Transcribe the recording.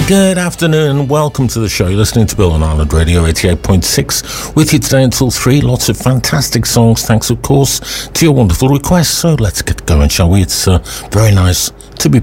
Good afternoon and welcome to the show. You're listening to Bill on Ireland Radio 88.6 with you today until 3. Lots of fantastic songs, thanks of course to your wonderful requests. So let's get going, shall we? It's very nice to be